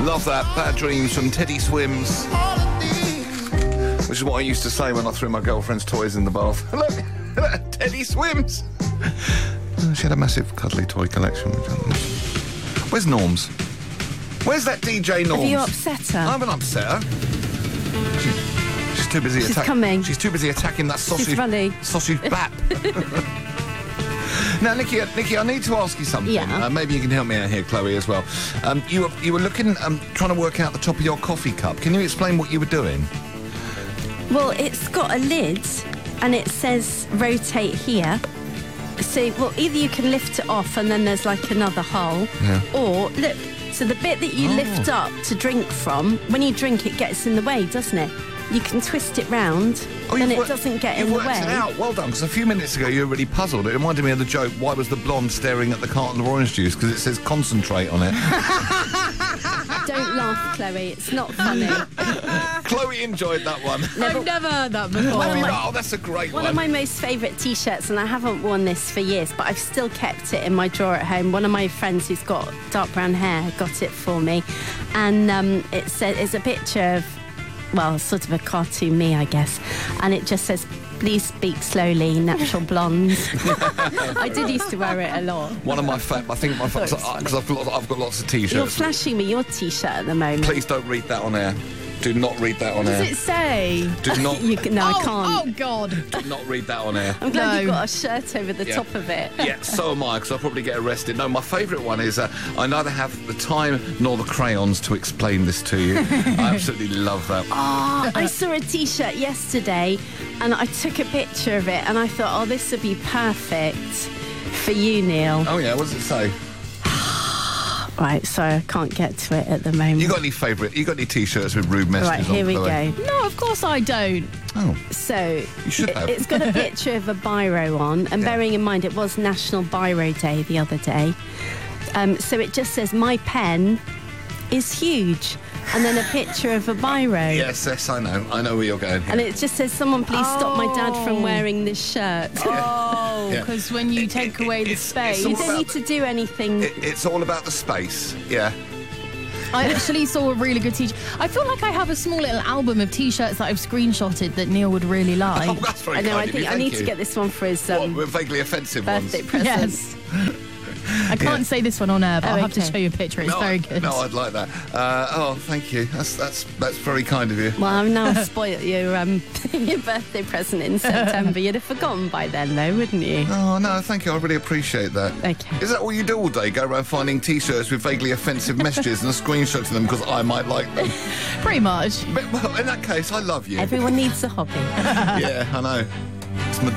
Love that. Bad Dreams from Teddy Swims. Which is what I used to say when I threw my girlfriend's toys in the bath. Look, Teddy Swims. She had a massive cuddly toy collection. Where's Norms? Where's that DJ Norms? Have you upset her? I haven't upset her. She's too busy attacking. She's coming. She's too busy attacking that sausage. She's running. Sausage bap. Now, Nikki, I need to ask you something. Yeah. Maybe you can help me out here, Chloe, as well. You were looking, trying to work out the top of your coffee cup. Can you explain what you were doing? Well, it's got a lid and it says rotate here. So, well, either you can lift it off and then there's like another hole. Yeah. Or, look, so the bit that you lift up to drink from, when you drink, it gets in the way, doesn't it? You can twist it round and it doesn't get in the way. You worked it out. Well done, because a few minutes ago you were really puzzled. It reminded me of the joke, why was the blonde staring at the carton of orange juice? Because it says concentrate on it. Don't laugh, Chloe. It's not funny. Chloe enjoyed that one. I've never heard that before. Oh, that's a great one. One of my most favourite T-shirts, and I haven't worn this for years, but I've still kept it in my drawer at home. One of my friends who's got dark brown hair got it for me, and it's a picture of, well, sort of a cartoon me, I guess, and it just says, "Please speak slowly, natural blondes." I did used to wear it a lot. One of my because I've got lots of T-shirts. You're flashing me your T-shirt at the moment. Please don't read that on air. Do not read that on What air. does it say? Do not. No, I can't. Oh, God. Do not read that on air. I'm glad No. you've got a shirt over the top of it. Yeah, so am I, because I'll probably get arrested. No, my favourite one is I neither have the time nor the crayons to explain this to you. I absolutely love that. Oh, I saw a T-shirt yesterday and I took a picture of it and I thought, oh, this would be perfect for you, Neil. Oh, yeah, what does it say? Right, sorry, I can't get to it at the moment. You got any T-shirts with rude messages Right, on? here we Chloe? go. No, of course I don't. Oh, So, you should have. it's got a picture of a biro on, and bearing in mind it was National Biro Day the other day, so it just says, "My pen is huge," and then a picture of a biro. Yes, I know where you're going here. And it just says, "Someone please stop my dad from wearing this shirt." Oh, Yeah. because when you take away the space... You don't need to do anything. It's all about the space, yeah. I actually saw a really good T-shirt. I feel like I have a small little album of T-shirts that I've screenshotted that Neil would really like. Oh, that's very I know, kind I of think you. I Thank need you. to get this one for his What, with vaguely offensive birthday ones? present. Yes. I can't say this one on air, but I'll have to okay. show you a picture. It's very good. No, I'd like that. Oh, thank you. That's very kind of you. Well, I've now spoilt your birthday present in September. You'd have forgotten by then, though, wouldn't you? Oh, no, thank you. I really appreciate that. Okay. Is that all you do all day? Go around finding T-shirts with vaguely offensive messages and screenshotting them because I might like them? Pretty much. But, well, in that case, I love you. Everyone needs a hobby. Yeah, I know. It's my